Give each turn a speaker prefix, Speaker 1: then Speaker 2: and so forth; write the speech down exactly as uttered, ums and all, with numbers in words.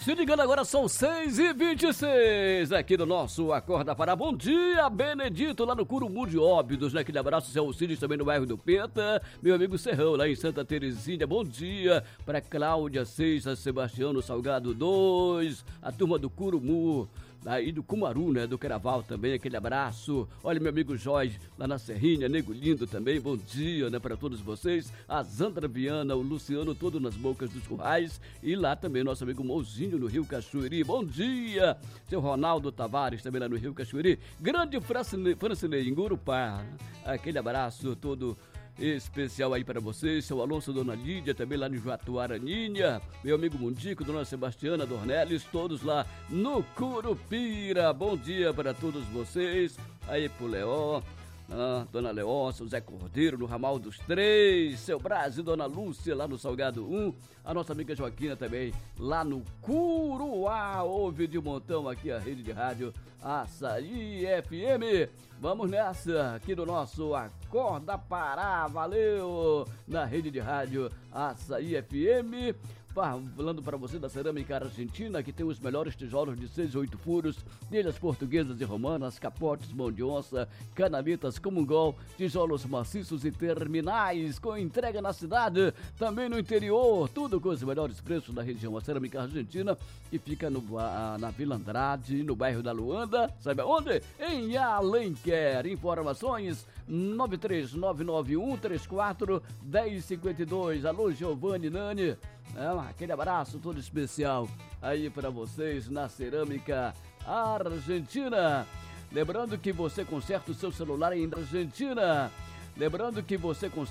Speaker 1: Se ligando agora, são seis e vinte e seis aqui no nosso Acorda Pará. Bom dia, Benedito, lá no Curumu de Óbidos, né? Aquele abraço, Zé Alcides, também no bairro do Penta. Meu amigo Serrão, lá em Santa Terezinha. Bom dia para Cláudia Seixas, Sebastiano Salgado dois, a turma do Curumu. Aí do Cumaru, né? Do Caraval também, aquele abraço. Olha, meu amigo Jorge, lá na Serrinha, Nego Lindo também, bom dia, né? Para todos vocês. A Zandra Viana, o Luciano, todo nas bocas dos currais. E lá também nosso amigo Mouzinho, no Rio Cachoeiri. Bom dia! Seu Ronaldo Tavares, também lá no Rio Cachoeiri. Grande Francinei, em Gurupá. Aquele abraço todo especial aí para vocês, seu Alonso, Dona Lídia, também lá no Juatuaraninha, meu amigo Mundico, Dona Sebastiana, Dornelis, todos lá no Curupira. Bom dia para todos vocês, aí pro Leó, ah, Dona Leôncia, o Zé Cordeiro, no Ramal dos Três, seu Brasil, Dona Lúcia, lá no Salgado um, a nossa amiga Joaquina também, lá no Curuá. Ouve de montão aqui a rede de rádio Açaí F M. Vamos nessa, aqui do nosso Acorda Pará, valeu, na rede de rádio Açaí F M. Falando para você da Cerâmica Argentina, que tem os melhores tijolos de seis e oito furos, telhas portuguesas e romanas, capotes, mão de onça, canavetas comungol, tijolos maciços e terminais, com entrega na cidade, também no interior, tudo com os melhores preços da região. A Cerâmica Argentina, que fica no, na Vila Andrade, no bairro da Luanda, sabe aonde? Em Alenquer. Informações nove três nove nove um três quatro um zero cinco dois. Alô, Giovanni Nani. É, aquele abraço todo especial aí para vocês na Cerâmica Argentina. Lembrando que você conserta o seu celular em Argentina. Lembrando que você conserta